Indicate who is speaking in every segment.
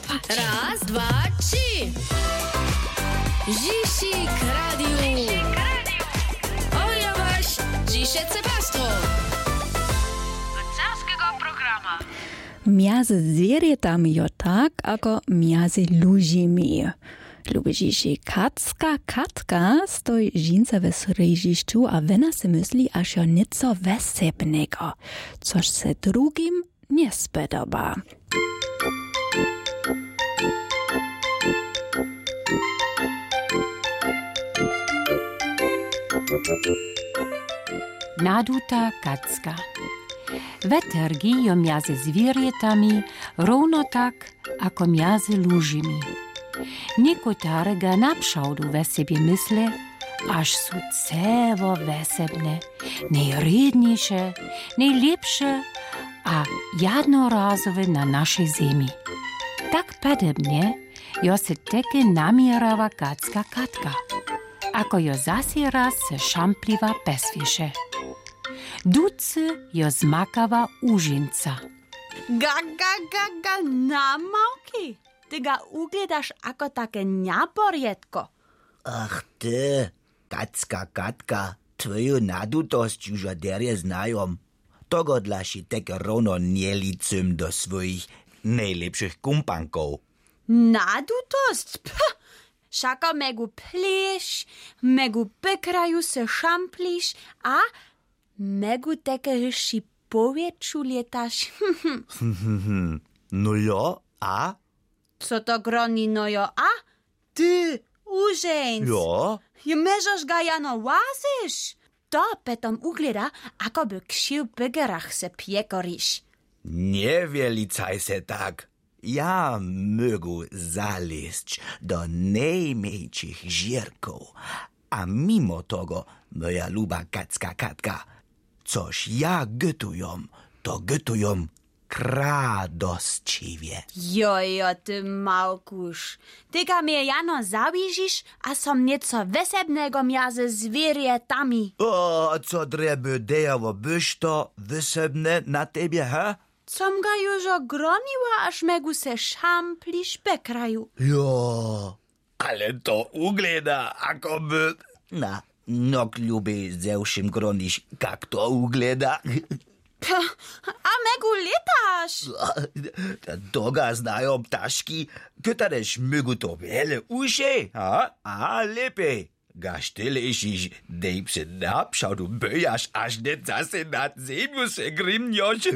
Speaker 1: Raz, dwa, trzy. Zisik Radio. Oja waś, dzisiejsze pastwo.
Speaker 2: Carskiego programa.
Speaker 3: Między zwierzętami jo tak, ako między ludźmi. Lubisz Kacka Katka stoi żinca we srežišću, a wena se myśli, aż jo nieco wesebnego, což se drugim nie spodoba.
Speaker 4: Naduta Kacka. Wetergi jo między zwierzętami równo tak, ako między ludźmi. Niekotare ga napšaudu ve sebi mysle, až su cevo vesebne, najrednejše, najlepše a jednorazowe na našej zemi. Tak podobne jo se teke namierava Kacka Katka, ako jo zasi raz se šampliva pesviše. Duce jo zmakava užinca.
Speaker 5: Ga, namauki. Ty ga ugledaš ako také ňaporietko.
Speaker 6: Ach ty, Kacka Katka, tvoju nadutosť už derje znajom. Togo dlaši tek rovno nielicym do svojich najlepších kumpankov.
Speaker 5: Nadutosť? Šako megu plieš, megu pekraju se šampliš a megu teke hši povieču lietaš.
Speaker 6: No jo, a?
Speaker 5: Co to groni nojo, a? Ty, užeńc.
Speaker 6: Jo?
Speaker 5: Je mežoš ga jano łaziš. To petom ugleda, ako by kšiv begerach se piekoriš.
Speaker 6: Nie vielicaj se tak. Ja mögu zalesť do najmejších žierkov. A mimo toho, moja ľuba Kacka Katka, což ja götujom, to götujom krádosčiwie.
Speaker 5: Jojo, ty małkusz. Ty ga mnie jano zawižiš, a som nieco wesebnego między zwierzętami.
Speaker 6: O, co dreby dejowo byś to wysebne na tebie, he?
Speaker 5: Som ga južo groniła, aż megu se šampliš pekraju.
Speaker 6: Jo, ale to ugleda, ako by... No ľubej zewšim groniš, kak to ugleda.
Speaker 5: A megu letaš.
Speaker 6: Toga znają ptaszki, kytareš mygu to wiele usze, a? A lepiej. Gaż tyle išiš, dej pse napšaudu böjaš, až net zase nad zemju se grimnjoš.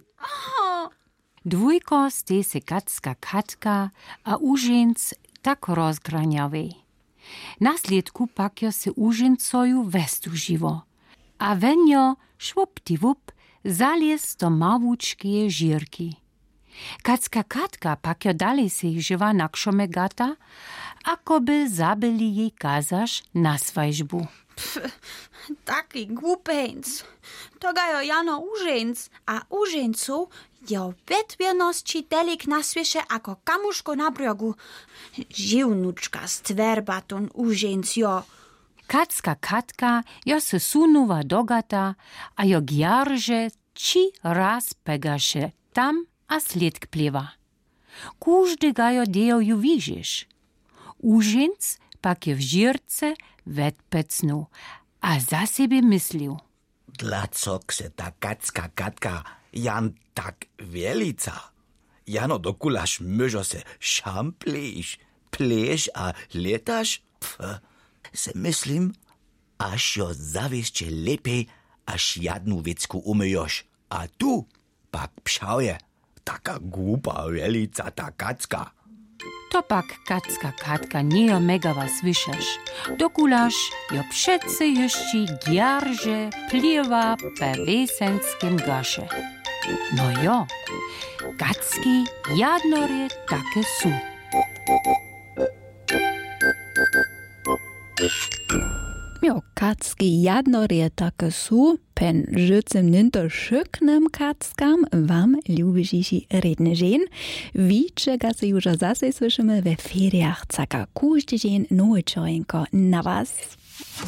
Speaker 4: Dwójko stej se Kacka Katka a užinc tak rozgranjawej. Nasljedku pak jo se užincoju vestu živo. A venjo švoptivup zaliez do mawučkije žirki. Kacka Katka pak jo dalej se ich živa nakšome gata, ako by zabili jej kazaš na svajžbu.
Speaker 5: Taki głupeńc. To ga jo jano užeńc, a užeńcu jo vetviernosći delik nasvieše ako kamuško na brjogu. Živnučka stverbaton užeńc jo.
Speaker 4: Kacka Katka jo se sunuva do gata, a jo gjarže či raz pegaše tam a sledk pliva. Kuždy ga jo dejo vižiš. Užinc pak je v žirce vetpecnu a za sebe myslil.
Speaker 6: Dlacok se ta Kacka Katka jan tak velica. Jano dokulaš myžo se šampliš, pleš a letaš? Se myslím, až jo zaviešče lepej, až jadnu vecku umyjoš. A tu pak pšauje, taka głupa velica ta Kacka.
Speaker 4: To pak Kacka Katka nie jo megava svišaš, dokulaš jo přece ještě gjarže pliva pe vesenskim gaše. No jo, Kacki jadnorje take su.
Speaker 3: Jo, Kacki jadnorje take su, pen życem ninto szyknym kackam wam lubišiši redne žen. Víče ga se južo zase slyšíme ve feriach, caka kúžde žen nojčojenko na vás.